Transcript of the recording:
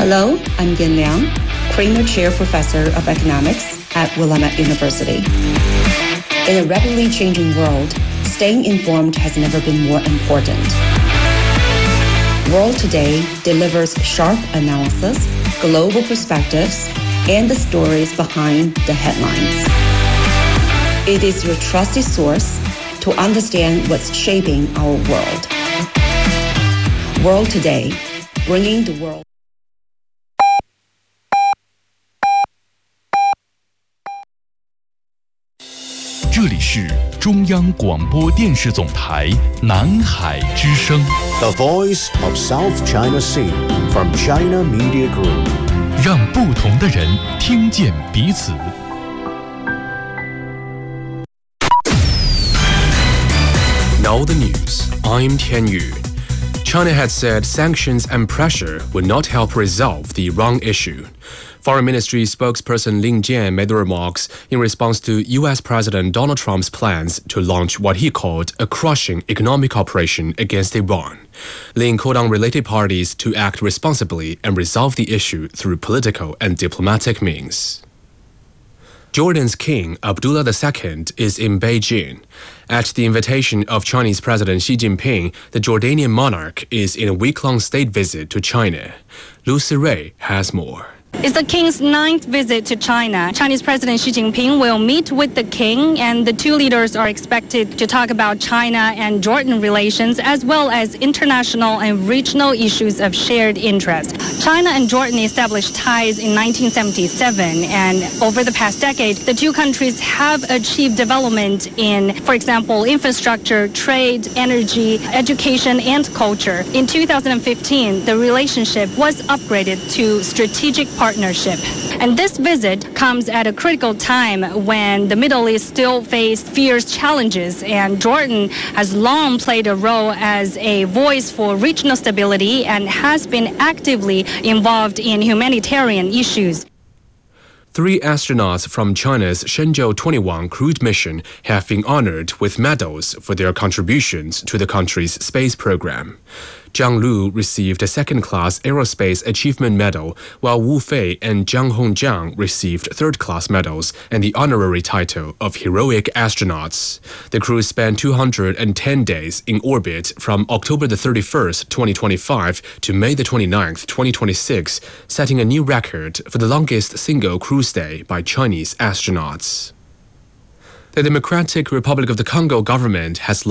Hello, I'm Yin Liang, Kramer Chair Professor of Economics at Willamette University. In a rapidly changing world, staying informed has never been more important. World Today delivers sharp analysis, global perspectives, and the stories behind the headlines. It is your trusted source to understand what's shaping our world. World Today, bringing the world. 这里是中央广播电视总台南海之声 The Voice of South China Sea from China Media Group 让不同的人听见彼此 Know the news. I'm Tian Yu. China had said sanctions and pressure would not help resolve the Iran issue. Foreign Ministry spokesperson Lin Jian made the remarks in response to U.S. President Donald Trump's plans to launch what he called a crushing economic operation against Iran. Lin called on related parties to act responsibly and resolve the issue through political and diplomatic means. Jordan's king, Abdullah II, is in Beijing. At the invitation of Chinese President Xi Jinping, the Jordanian monarch is in a week-long state visit to China. Lucy Ray has more. It's the king's 9th visit to China. Chinese President Xi Jinping will meet with the king, and the two leaders are expected to talk about China and Jordan relations, as well as international and regional issues of shared interest. China and Jordan established ties in 1977, and over the past decade, the two countries have achieved development in, for example, infrastructure, trade, energy, education, and culture. In 2015, the relationship was upgraded to strategic partnership. And this visit comes at a critical time when the Middle East still faces fierce challenges, and Jordan has long played a role as a voice for regional stability and has been actively involved in humanitarian issues. 3 astronauts from China's Shenzhou 21 crewed mission have been honored with medals for their contributions to the country's space program. Zhang Lu received a second-class Aerospace Achievement Medal, while Wu Fei and Zhang Hongjiang received third-class medals and the honorary title of Heroic Astronauts. The crew spent 210 days in orbit from October 31st, 2025 to May 29th, 2026, setting a new record for the longest single crew stay by Chinese astronauts. The Democratic Republic of the Congo government has